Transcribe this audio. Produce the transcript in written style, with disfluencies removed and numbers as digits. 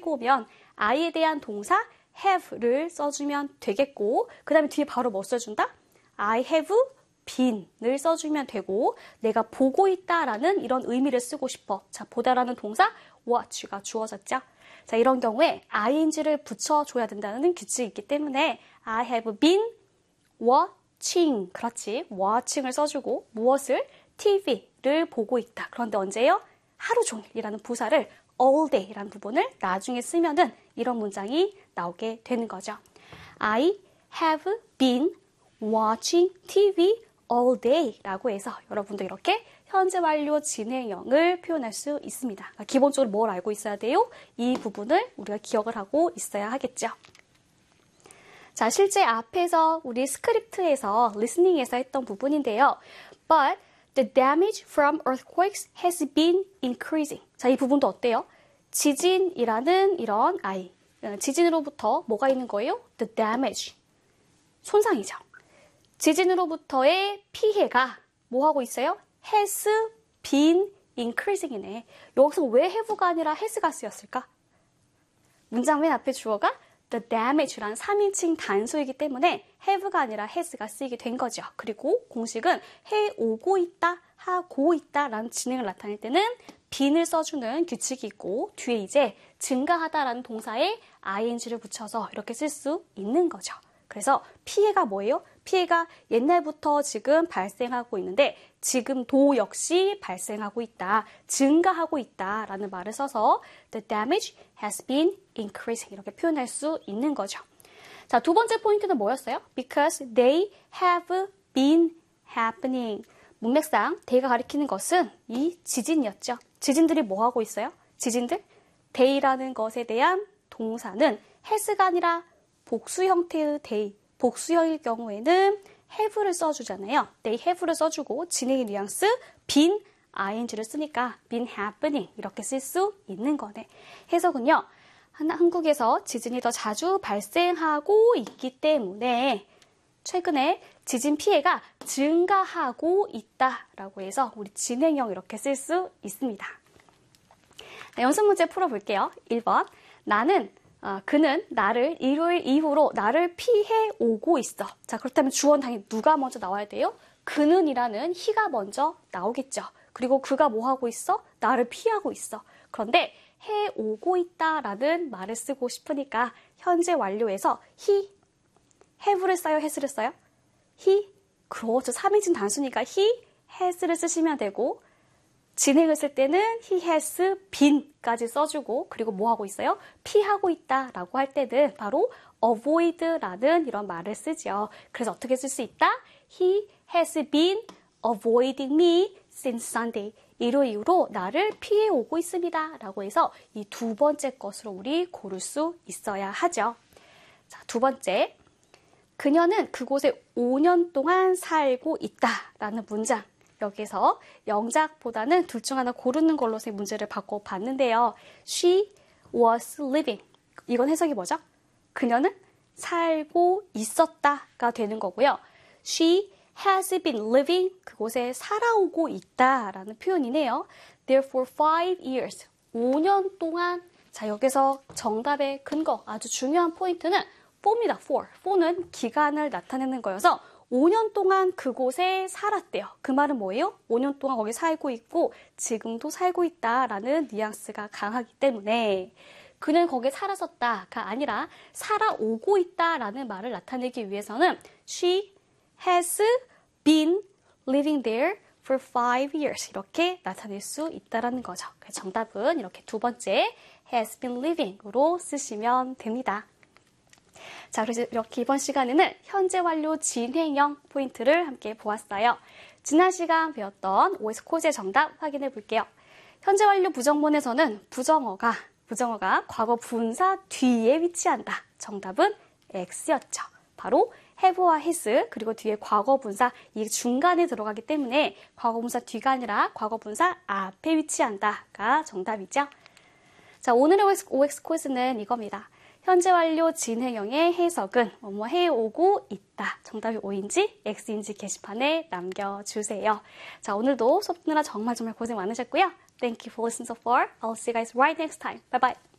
보면 I에 대한 동사 have를 써주면 되겠고 그 다음에 뒤에 바로 뭐 써준다? I have been을 써주면 되고 내가 보고 있다라는 이런 의미를 쓰고 싶어. 자, 보다라는 동사 watch가 주어졌죠. 자, 이런 경우에 ing를 붙여줘야 된다는 규칙이 있기 때문에 I have been watching. 그렇지. watching을 써주고 무엇을? TV를 보고 있다. 그런데 언제요? 하루 종일이라는 부사를 all day라는 부분을 나중에 쓰면은 이런 문장이 나오게 되는 거죠. I have been watching TV all day 라고 해서 여러분도 이렇게 현재 완료 진행형을 표현할 수 있습니다. 그러니까 기본적으로 뭘 알고 있어야 돼요? 이 부분을 우리가 기억을 하고 있어야 하겠죠. 자, 실제 앞에서 우리 스크립트에서 리스닝에서 했던 부분인데요. But the damage from earthquakes has been increasing. 자, 이 부분도 어때요? 지진이라는 이런 지진으로부터 뭐가 있는 거예요? The damage. 손상이죠. 지진으로부터의 피해가 뭐 하고 있어요? has been increasing이네. 여기서 왜 have가 아니라 has가 쓰였을까? 문장 맨 앞에 주어가 the damage라는 3인칭 단수이기 때문에 have가 아니라 has가 쓰이게 된 거죠. 그리고 공식은 해오고 있다, 하고 있다 라는 진행을 나타낼 때는 bene을 써주는 규칙이 있고 뒤에 이제 증가하다라는 동사에 ing를 붙여서 이렇게 쓸 수 있는 거죠. 그래서 피해가 뭐예요? 피해가 옛날부터 지금 발생하고 있는데 지금도 역시 발생하고 있다, 증가하고 있다라는 말을 써서 the damage has been increasing 이렇게 표현할 수 있는 거죠. 자, 두 번째 포인트는 뭐였어요? Because they have been happening. 문맥상 they가 가리키는 것은 이 지진이었죠. 지진들이 뭐 하고 있어요? 지진들? they라는 것에 대한 동사는 has가 아니라 복수 형태의 they, 복수형일 경우에는 have를 써주잖아요. they have를 써주고 진행의 뉘앙스 been ing를 쓰니까 been happening 이렇게 쓸 수 있는 거네. 해석은요. 한국에서 지진이 더 자주 발생하고 있기 때문에 최근에 지진 피해가 증가하고 있다라고 해서 우리 진행형 이렇게 쓸 수 있습니다. 네, 연습 문제 풀어볼게요. 1번. 그는 나를 일요일 이후로 나를 피해 오고 있어. 자, 그렇다면 주어는 당연히 누가 먼저 나와야 돼요? 그는이라는 he가 먼저 나오겠죠. 그리고 그가 뭐 하고 있어? 나를 피하고 있어. 그런데 해 오고 있다라는 말을 쓰고 싶으니까 현재 완료에서 he, have를 써요? has를 써요? he, 그렇죠. 3인칭 단수니까 he, has를 쓰시면 되고 진행을 쓸 때는 he has been까지 써주고 그리고 뭐 하고 있어요? 피하고 있다라고 할 때는 바로 avoid라는 이런 말을 쓰죠. 그래서 어떻게 쓸 수 있다? He has been avoiding me since Sunday. 일요일 이후로 나를 피해 오고 있습니다. 라고 해서 이 두 번째 것으로 우리 고를 수 있어야 하죠. 자, 두 번째. 그녀는 그곳에 5년 동안 살고 있다라는 문장. 여기서 영작보다는 둘 중 하나 고르는 걸로 제 문제를 바꿔봤는데요. She was living. 이건 해석이 뭐죠? 그녀는 살고 있었다가 되는 거고요. She has been living. 그곳에 살아오고 있다라는 표현이네요. Therefore 5 years. 5년 동안. 자, 여기서 정답의 근거. 아주 중요한 포인트는 for입니다. for는 기간을 나타내는 거여서 5년 동안 그곳에 살았대요. 그 말은 뭐예요? 5년 동안 거기 살고 있고 지금도 살고 있다라는 뉘앙스가 강하기 때문에 그는 거기에 살았었다가 아니라 살아오고 있다라는 말을 나타내기 위해서는 She has been living there for 5 years 이렇게 나타낼 수 있다라는 거죠. 그래서 정답은 이렇게 두 번째 has been living으로 쓰시면 됩니다. 자, 그래서 이렇게 이번 시간에는 현재 완료 진행형 포인트를 함께 보았어요. 지난 시간 배웠던 OS 퀴즈의 정답 확인해 볼게요. 현재 완료 부정문에서는 부정어가 과거 분사 뒤에 위치한다. 정답은 X였죠. 바로 have와 has 그리고 뒤에 과거 분사 이 중간에 들어가기 때문에 과거 분사 뒤가 아니라 과거 분사 앞에 위치한다가 정답이죠. 자, 오늘의 OX 퀴즈는 이겁니다. 현재 완료 진행형의 해석은 뭐뭐 해오고 있다. 정답이 O인지 X인지 게시판에 남겨주세요. 자, 오늘도 수업 듣느라 정말 고생 많으셨고요. Thank you for listening so far. I'll see you guys right next time. Bye bye.